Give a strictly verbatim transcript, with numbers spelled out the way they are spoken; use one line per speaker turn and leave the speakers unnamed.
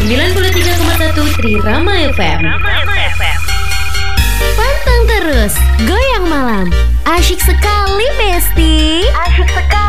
sembilan puluh tiga koma satu Trirama F M. Pantang terus, goyang malam. Asyik sekali, Besti.
Asyik sekali.